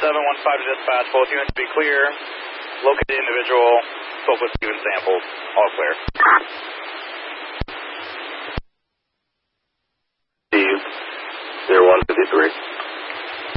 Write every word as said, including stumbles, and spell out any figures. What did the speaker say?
seven one five to dispatch. Both units to be clear. Located individual. Spoke with Steven samples. All clear. Steve, zero one fifty-three.